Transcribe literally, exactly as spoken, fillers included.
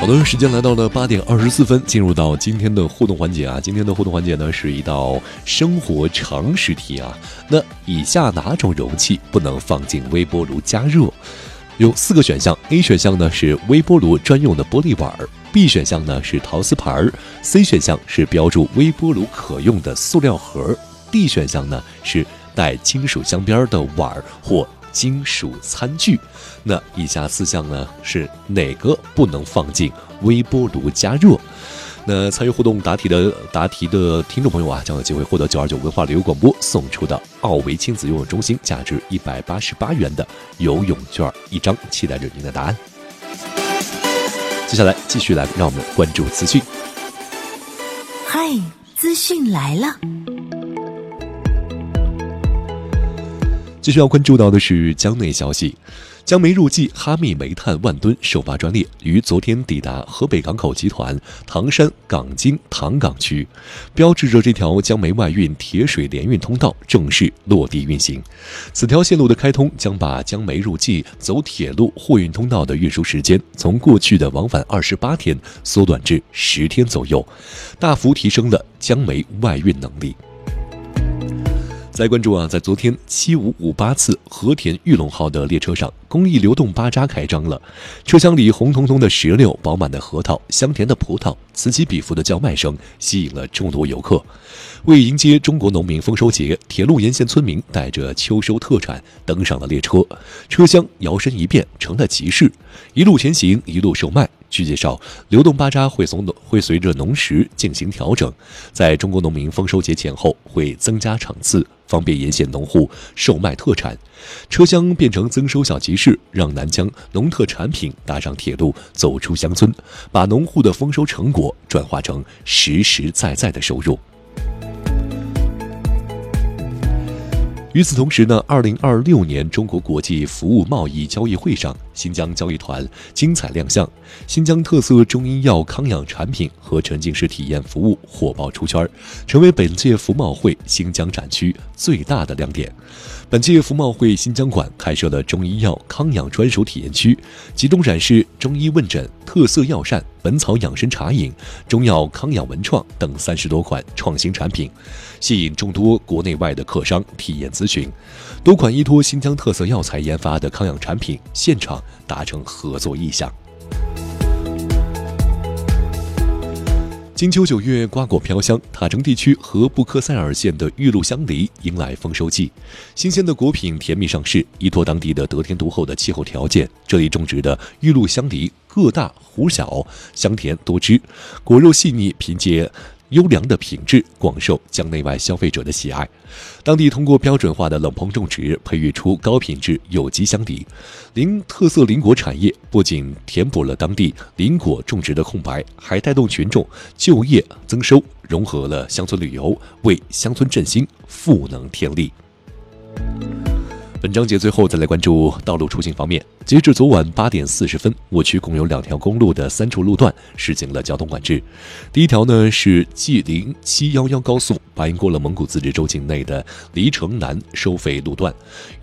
的，时间来到了八点二十四分，进入到今天的互动环节啊。今天的互动环节呢是一道生活常识题啊。那以下哪种容器不能放进微波炉加热？有四个选项 ，A 选项呢是微波炉专用的玻璃碗 ，B 选项呢是陶瓷盘 ，C 选项是标注微波炉可用的塑料盒 ，D 选项呢是带金属镶边的碗或金属餐具。那以下四项呢是哪个不能放进微波炉加热？那参与互动答题的答题的听众朋友啊，将有机会获得九二九文化旅游广播送出的奥维亲子游泳中心价值一百八十八元的游泳券一张，期待着您的答案。接下来继续来让我们关注资讯。 嗨，资讯来了。 继续要关注到的是江内消息，江煤入记哈密煤炭万吨首发专列于昨天抵达河北港口集团唐山港津唐港区，标志着这条江煤外运铁水联运通道正式落地运行。此条线路的开通将把江煤入记走铁路货运通道的运输时间从过去的往返二十八天缩短至十天左右，大幅提升了江煤外运能力。再关注啊，在昨天七五五八次和田玉龙号的列车上，公益流动巴扎开张了。车厢里红彤彤的石榴、饱满的核桃、香甜的葡萄，此起彼伏的叫卖声吸引了众多游客。为迎接中国农民丰收节，铁路沿线村民带着秋收特产登上了列车，车厢摇身一变成了集市，一路前行，一路售卖。据介绍，流动巴扎会从会随着农时进行调整，在中国农民丰收节前后会增加场次，方便沿线农户售卖特产。车厢变成增收小集市，让南疆农特产品搭上铁路，走出乡村，把农户的丰收成果转化成实实在在的收入。与此同时呢，二零二六年中国国际服务贸易交易会上，新疆交易团精彩亮相，新疆特色中医药康养产品和沉浸式体验服务火爆出圈，成为本届服贸会新疆展区最大的亮点。本届服贸会新疆馆开设了中医药康养专属体验区，集中展示中医问诊、特色药膳、本草养生茶饮、中药康养文创等三十多款创新产品，吸引众多国内外的客商体验咨询。多款依托新疆特色药材研发的康养产品现场达成合作意向。金秋九月，瓜果飘香，塔城地区和布克塞尔县的玉露香梨迎来丰收季，新鲜的果品甜蜜上市。依托当地的得天独厚的气候条件，这里种植的玉露香梨个大核小，香甜多汁，果肉细腻，凭借优良的品质广受江内外消费者的喜爱。当地通过标准化的冷棚种植，培育出高品质有机香梨。林特色林果产业不仅填补了当地林果种植的空白，还带动群众就业增收，融合了乡村旅游，为乡村振兴赋能添力。本章节最后再来关注道路出行方面。截至昨晚八点四十分，我区共有两条公路的三处路段实行了交通管制。第一条呢是吉林七一一高速，把经过了蒙古自治州境内的黎城南收费路段。